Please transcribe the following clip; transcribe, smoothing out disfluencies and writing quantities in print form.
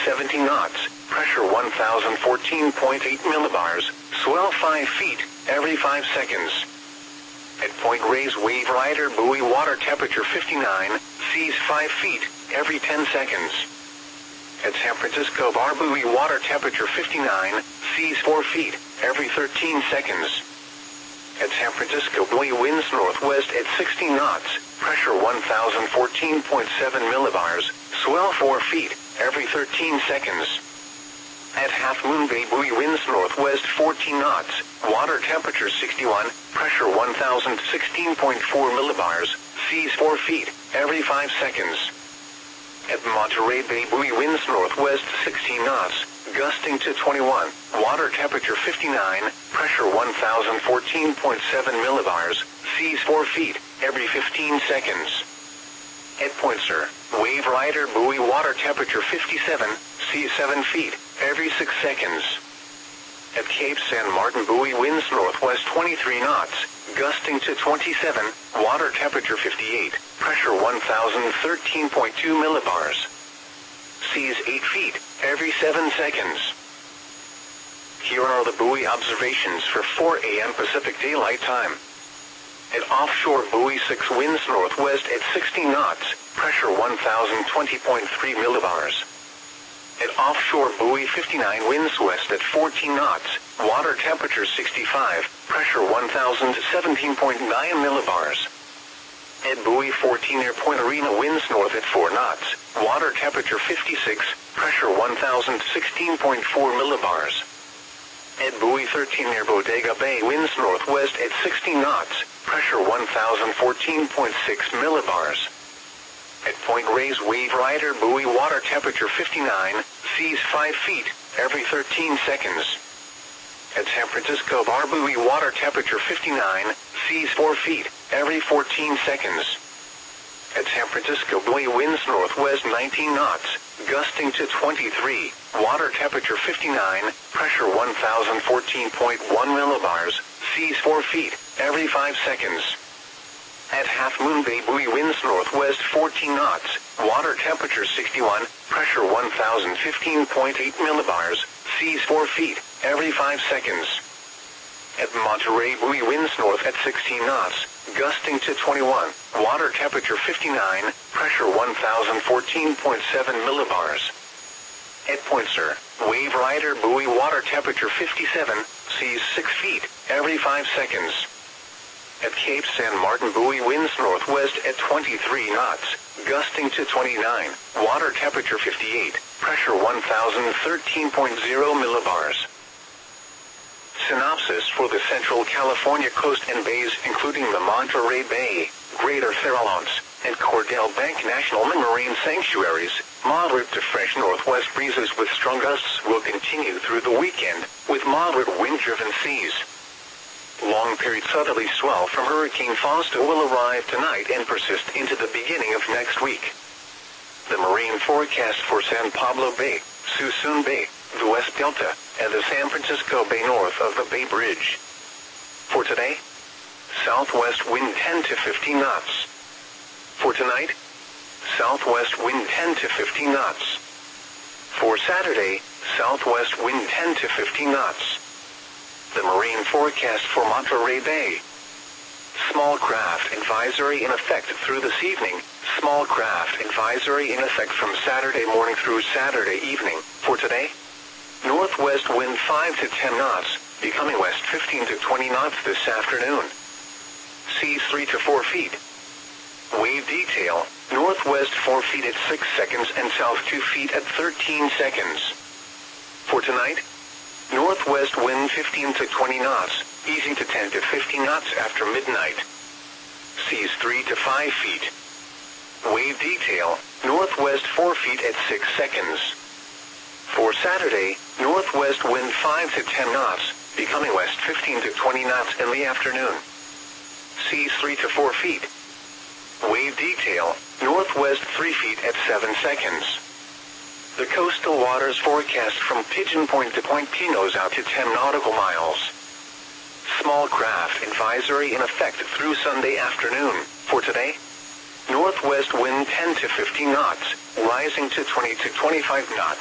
17 knots, pressure 1014.8 millibars, swell 5 feet, every 5 seconds. At Point Reyes Wave Rider buoy, water temperature 59, seas 5 feet, every 10 seconds. At San Francisco Bar buoy, water temperature 59, seas 4 feet, every 13 seconds. At San Francisco buoy, winds northwest at 60 knots, pressure 1014.7 millibars, swell 4 feet, every 13 seconds. At Half Moon Bay buoy, winds northwest 14 knots, water temperature 61, pressure 1016.4 millibars, seas 4 feet, every 5 seconds. At Monterey Bay buoy, winds northwest 16 knots, gusting to 21, water temperature 59, pressure 1014.7 millibars, seas 4 feet, every 15 seconds. At Point Sur, Wave Rider buoy, water temperature 57, seas 7 feet, every 6 seconds. At Cape San Martin buoy, winds northwest 23 knots, gusting to 27, water temperature 58, pressure 1013.2 millibars. Seas 8 feet, every 7 seconds. Here are the buoy observations for 4 a.m. Pacific Daylight Time. At offshore buoy 6, winds northwest at 60 knots, pressure 1020.3 millibars. At offshore buoy 59, winds west at 14 knots, water temperature 65, pressure 1017.9 millibars. At buoy 14 near Point Arena, winds north at 4 knots, water temperature 56, pressure 1016.4 millibars. At buoy 13 near Bodega Bay, winds northwest at 60 knots, pressure 1014.6 millibars. At Point Reyes Wave Rider buoy, water temperature 59, seas 5 feet, every 13 seconds. At San Francisco Bar buoy, water temperature 59, seas 4 feet, every 14 seconds. At San Francisco buoy, winds northwest 19 knots, gusting to 23, water temperature 59, pressure 1014.1 millibars, seas 4 feet, every 5 seconds. At Half Moon Bay buoy, winds northwest 14 knots, water temperature 61, pressure 1015.8 millibars, seas 4 feet, every 5 seconds. At Monterey buoy, winds north at 16 knots, gusting to 21, water temperature 59, pressure 1014.7 millibars. At Point Sur, Wave Rider buoy, water temperature 57, seas 6 feet, every 5 seconds. At Cape San Martin buoy, winds northwest at 23 knots, gusting to 29, water temperature 58, pressure 1013.0 millibars. Synopsis for the Central California coast and bays, including the Monterey Bay, Greater Farallones, and Cordell Bank National Marine Sanctuaries. Moderate to fresh northwest breezes with strong gusts will continue through the weekend, with moderate wind-driven seas. Long-period southerly swell from Hurricane Fausto will arrive tonight and persist into the beginning of next week. The marine forecast for San Pablo Bay, Suisun Bay, the West Delta, and the San Francisco Bay north of the Bay Bridge. For today, southwest wind 10 to 15 knots. For tonight, southwest wind 10 to 15 knots. For Saturday, southwest wind 10 to 15 knots. The marine forecast for Monterey Bay. Small craft advisory in effect through this evening. Small craft advisory in effect from Saturday morning through Saturday evening. For today, northwest wind 5 to 10 knots, becoming west 15 to 20 knots this afternoon. Seas 3 to 4 feet. Wave detail, northwest 4 feet at 6 seconds and south 2 feet at 13 seconds. For tonight, northwest wind 15 to 20 knots, easing to 10 to 15 knots after midnight. Seas 3 to 5 feet. Wave detail, northwest 4 feet at 6 seconds. For Saturday, northwest wind 5 to 10 knots, becoming west 15 to 20 knots in the afternoon. Seas 3 to 4 feet. Wave detail, northwest 3 feet at 7 seconds. The coastal waters forecast from Pigeon Point to Point Pinos out to 10 nautical miles. Small craft advisory in effect through Sunday afternoon. For today, northwest wind 10 to 15 knots, rising to 20 to 25 knots.